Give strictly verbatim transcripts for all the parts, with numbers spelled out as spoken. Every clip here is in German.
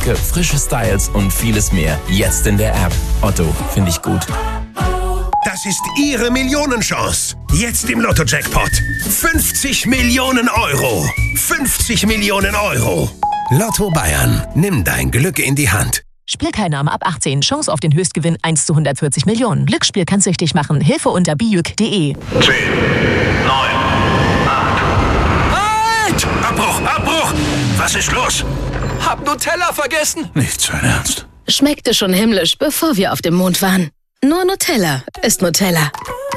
frische Styles und vieles mehr. Jetzt in der App. Otto, finde ich gut. Das ist Ihre Millionenchance. Jetzt im Lotto-Jackpot. fünfzig Millionen Euro. fünfzig Millionen Euro. Lotto Bayern. Nimm dein Glück in die Hand. Spielteilnahme ab achtzehn. Chance auf den Höchstgewinn eins zu hundertvierzig Millionen. Glücksspiel kann süchtig machen. Hilfe unter bijuk punkt de. zehn, neun, acht. Halt! Abbruch, Abbruch! Was ist los? Hab Nutella vergessen. Nicht sein Ernst. Schmeckte schon himmlisch, bevor wir auf dem Mond waren. Nur Nutella ist Nutella.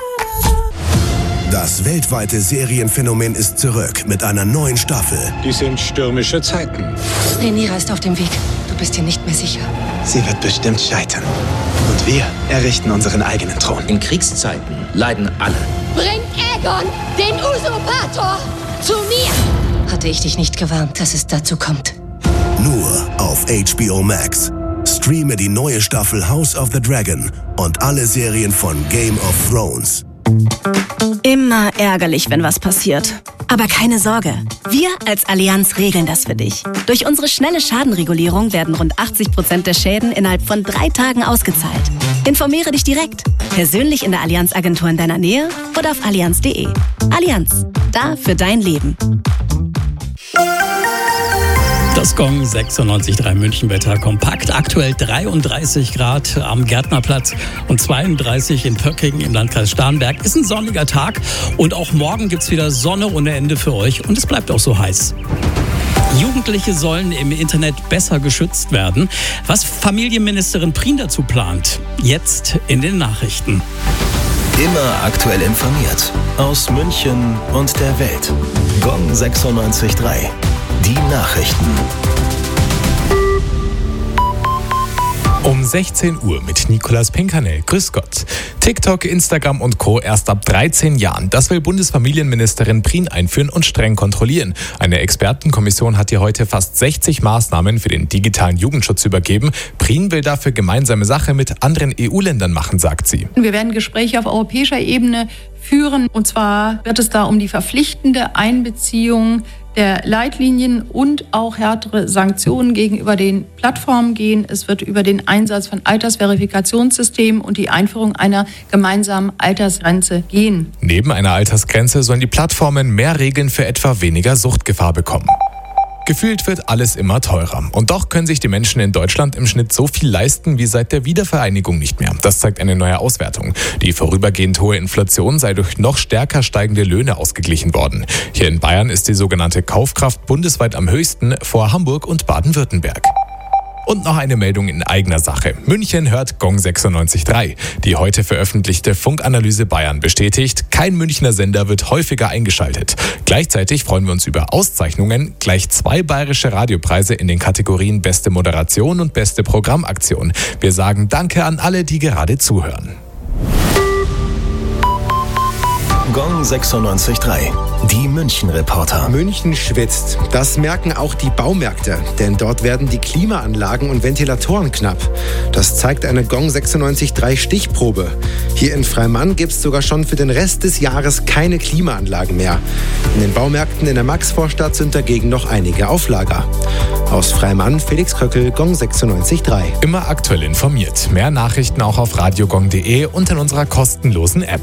Das weltweite Serienphänomen ist zurück mit einer neuen Staffel. Die sind stürmische Zeiten. Rhaenyra ist auf dem Weg. Du bist dir nicht mehr sicher. Sie wird bestimmt scheitern. Und wir errichten unseren eigenen Thron. In Kriegszeiten leiden alle. Bring Aegon, den Usurpator, zu mir! Hatte ich dich nicht gewarnt, dass es dazu kommt? Nur auf H B O Max. Streame die neue Staffel House of the Dragon und alle Serien von Game of Thrones. Immer ärgerlich, wenn was passiert. Aber keine Sorge, wir als Allianz regeln das für dich. Durch unsere schnelle Schadenregulierung werden rund achtzig Prozent der Schäden innerhalb von drei Tagen ausgezahlt. Informiere dich direkt, persönlich in der Allianz-Agentur in deiner Nähe oder auf allianz punkt de. Allianz, da für dein Leben. Das Gong sechsundneunzig Komma drei Münchenwetter kompakt. Aktuell dreiunddreißig Grad am Gärtnerplatz und zweiunddreißig in Pöcking im Landkreis Starnberg. Ist ein sonniger Tag und auch morgen gibt's wieder Sonne ohne Ende für euch und es bleibt auch so heiß. Jugendliche sollen im Internet besser geschützt werden. Was Familienministerin Prien dazu plant, jetzt in den Nachrichten. Immer aktuell informiert. Aus München und der Welt. Gong sechsundneunzig Komma drei. Die Nachrichten. Um sechzehn Uhr mit Nicolas Pinkernell. Grüß Gott. TikTok, Instagram und Co. erst ab dreizehn Jahren. Das will Bundesfamilienministerin Prien einführen und streng kontrollieren. Eine Expertenkommission hat ihr heute fast sechzig Maßnahmen für den digitalen Jugendschutz übergeben. Prien will dafür gemeinsame Sache mit anderen E U-Ländern machen, sagt sie. Wir werden Gespräche auf europäischer Ebene führen. Und zwar wird es da um die verpflichtende Einbeziehung der Leitlinien und auch härtere Sanktionen gegenüber den Plattformen gehen. Es wird über den Einsatz von Altersverifikationssystemen und die Einführung einer gemeinsamen Altersgrenze gehen. Neben einer Altersgrenze sollen die Plattformen mehr Regeln für etwa weniger Suchtgefahr bekommen. Gefühlt wird alles immer teurer. Und doch können sich die Menschen in Deutschland im Schnitt so viel leisten wie seit der Wiedervereinigung nicht mehr. Das zeigt eine neue Auswertung. Die vorübergehend hohe Inflation sei durch noch stärker steigende Löhne ausgeglichen worden. Hier in Bayern ist die sogenannte Kaufkraft bundesweit am höchsten, vor Hamburg und Baden-Württemberg. Und noch eine Meldung in eigener Sache. München hört Gong sechsundneunzig Komma drei. Die heute veröffentlichte Funkanalyse Bayern bestätigt, kein Münchner Sender wird häufiger eingeschaltet. Gleichzeitig freuen wir uns über Auszeichnungen, gleich zwei bayerische Radiopreise in den Kategorien Beste Moderation und Beste Programmaktion. Wir sagen Danke an alle, die gerade zuhören. Gong sechsundneunzig Komma drei. Die München-Reporter. München schwitzt. Das merken auch die Baumärkte, denn dort werden die Klimaanlagen und Ventilatoren knapp. Das zeigt eine Gong sechsundneunzig Komma drei Stichprobe. Hier in Freimann gibt es sogar schon für den Rest des Jahres keine Klimaanlagen mehr. In den Baumärkten in der Maxvorstadt sind dagegen noch einige auf Lager. Aus Freimann, Felix Kröckel, Gong sechsundneunzig Komma drei. Immer aktuell informiert. Mehr Nachrichten auch auf radiogong punkt de und in unserer kostenlosen App.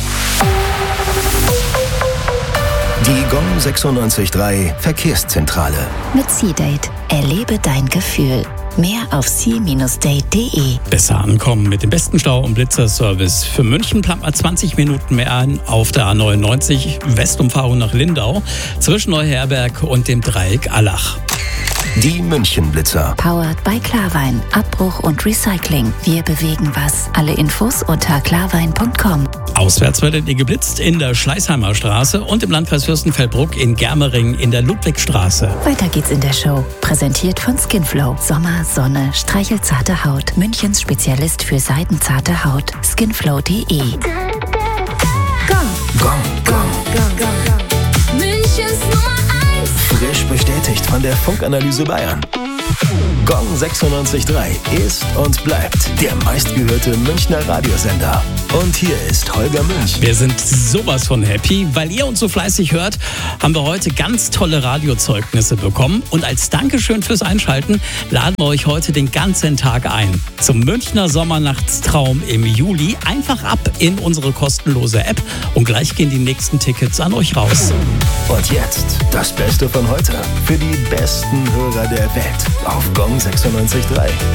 Die Gong sechsundneunzig Komma drei Verkehrszentrale. Mit C-Date. Erlebe dein Gefühl. Mehr auf c Bindestrich date punkt de. Besser ankommen mit dem besten Stau- und Blitzerservice. Für München plant man zwanzig Minuten mehr an auf der A neunundneunzig, Westumfahrung nach Lindau, zwischen Neuherberg und dem Dreieck Allach. Die München-Blitzer. Powered by Klarwein. Abbruch und Recycling. Wir bewegen was. Alle Infos unter klarwein punkt com. Auswärts werdet ihr geblitzt in der Schleißheimer Straße und im Landkreis Fürstenfeldbruck in Germering in der Ludwigstraße. Weiter geht's in der Show. Präsentiert von Skinflow. Sommer, Sonne, streichelzarte Haut. Münchens Spezialist für seidenzarte Haut. skinflow punkt de. Gong. Gong. Gong, Gong, Gong. Münchens Nummer eins. Frisch bestätigt von der Funkanalyse Bayern. Gong sechsundneunzig Komma drei ist und bleibt der meistgehörte Münchner Radiosender. Und hier ist Holger Münch. Wir sind sowas von happy, weil ihr uns so fleißig hört, haben wir heute ganz tolle Radiozeugnisse bekommen. Und als Dankeschön fürs Einschalten laden wir euch heute den ganzen Tag ein. Zum Münchner Sommernachtstraum im Juli. Einfach ab in unsere kostenlose App und gleich gehen die nächsten Tickets an euch raus. Und jetzt das Beste von heute für die besten Hörer der Welt auf Gong sechsundneunzig Komma drei.